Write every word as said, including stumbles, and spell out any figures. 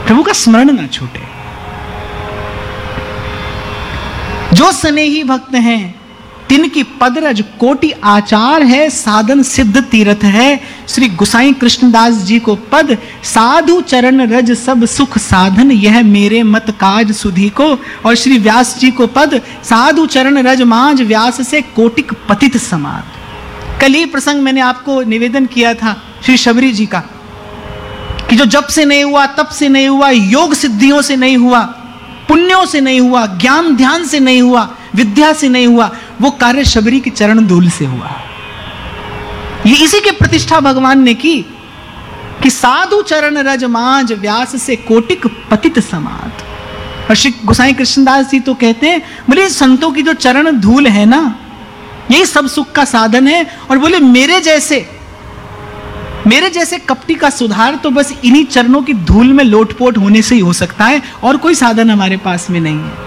प्रभु का स्मरण ना छूटे। जो स्नेही भक्त हैं तिनकी पदरज कोटि आचार है, साधन सिद्ध तीर्थ है। श्री गोसाई कृष्णदास जी को पद, साधु चरण रज सब सुख साधन, यह मेरे मत काज सुधी को। और श्री व्यास जी को पद, साधु चरण रज मांझ व्यास से कोटिक पतित समान। कल ही प्रसंग मैंने आपको निवेदन किया था श्री शबरी जी का, कि जो जप से नहीं हुआ, तप से नहीं हुआ, योग सिद्धियों से नहीं हुआ, पुण्यों से नहीं हुआ, ज्ञान ध्यान से नहीं हुआ, विद्या से नहीं हुआ, वो कार्य शबरी की चरण धूल से हुआ। ये इसी की प्रतिष्ठा भगवान ने की कि साधु चरण रज मांझ व्यास से कोटिक पतित समात। और श्री गोसाई कृष्णदास जी तो कहते हैं, बोले संतों की जो चरण धूल है ना, यही सब सुख का साधन है। और बोले मेरे जैसे मेरे जैसे कपटी का सुधार तो बस इन्हीं चरणों की धूल में लोटपोट होने से ही हो सकता है, और कोई साधन हमारे पास में नहीं है।